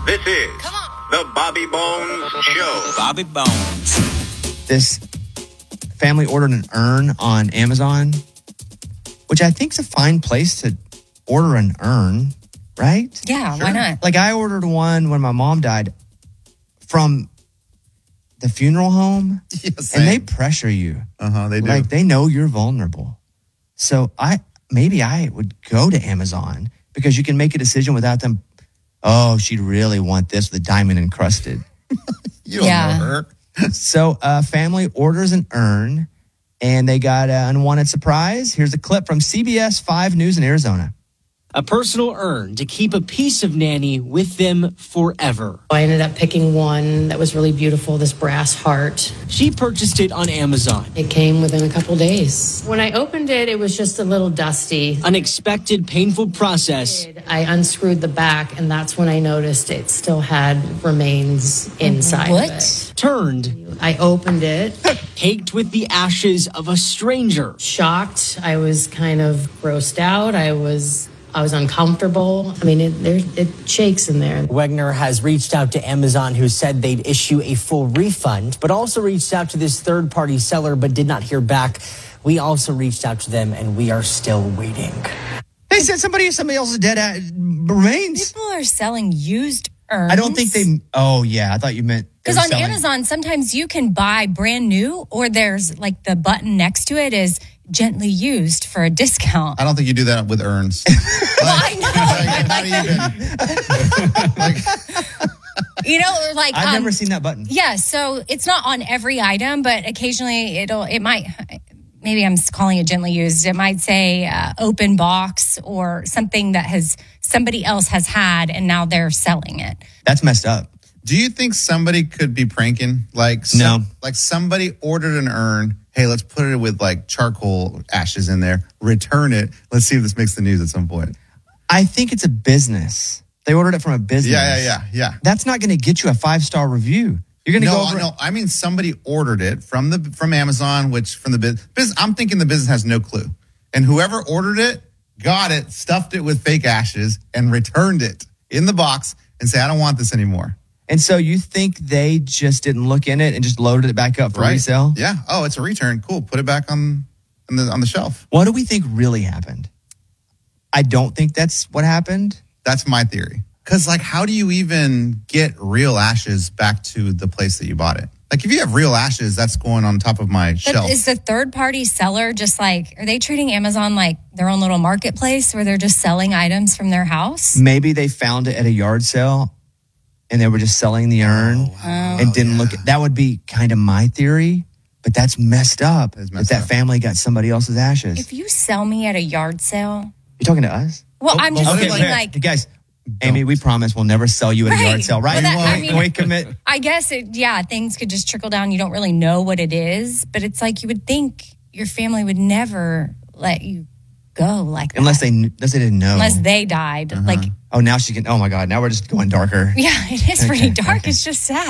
This is the Bobby Bones Show. Bobby Bones. This family ordered an urn on Amazon, which I think is a fine place to order an urn, right? Yeah, sure. Why not? Like I ordered one when my mom died from the funeral home, and they pressure you. They do. Like they know you're vulnerable. So maybe I would go to Amazon because you can make a decision without them. Oh, she'd really want this with a diamond encrusted. You don't know her. So family orders an urn, and they got an unwanted surprise. Here's a clip from CBS 5 News in Arizona. A personal urn to keep a piece of Nanny with them forever. I ended up picking one that was really beautiful, this brass heart. She purchased it on Amazon. It came within a couple days. When I opened it, it was just a little dusty. Unexpected, painful process. I unscrewed the back, and that's when I noticed it still had remains inside of it. Turned. I opened it. Caked with the ashes of a stranger. Shocked. I was kind of grossed out. I was uncomfortable. I mean, it shakes in there. Wegner has reached out to Amazon, who said they'd issue a full refund, but also reached out to this third-party seller, but did not hear back. We also reached out to them, and we are still waiting. They said somebody else's dead remains. People are selling used urns. I don't think they... Oh, yeah. I thought you meant... Because on Amazon, sometimes you can buy brand new, or there's like the button next to it is gently used for a discount. I don't think you do that with urns. You know, or like I've never seen that button. Yeah, so it's not on every item, but occasionally it might. Maybe I'm calling it gently used. It might say open box or something that somebody else has had, and now they're selling it. That's messed up. Do you think somebody could be pranking? No. Like somebody ordered an urn. Hey, let's put it with like charcoal ashes in there. Return it. Let's see if this makes the news at some point. I think it's a business. They ordered it from a business. Yeah. That's not going to get you a 5-star review. You're going to go over. No, I mean somebody ordered it from Amazon, which from the business. I'm thinking the business has no clue, and whoever ordered it got it, stuffed it with fake ashes, and returned it in the box and say, "I don't want this anymore." And so you think they just didn't look in it and just loaded it back up for resale? Yeah. Oh, it's a return. Cool. Put it back on the shelf. What do we think really happened? I don't think that's what happened. That's my theory. Because, like, how do you even get real ashes back to the place that you bought it? Like, if you have real ashes, that's going on top of my shelf. Is the third-party seller just like, are they treating Amazon like their own little marketplace where they're just selling items from their house? Maybe they found it at a yard sale and they were just selling the urn and didn't look. That would be kind of my theory, but that's messed up. That family got somebody else's ashes. If you sell me at a yard sale. You talking to us? Well, I'm just thinking like. Guys, Amy, we promise we'll never sell you at a yard sale, right? Well, we commit. I guess, things could just trickle down. You don't really know what it is, but it's like you would think your family would never let you go like that. Unless they didn't know. Unless they died. Like, now she can. Oh my God! Now we're just going darker. Yeah, it is pretty dark. It's just sad.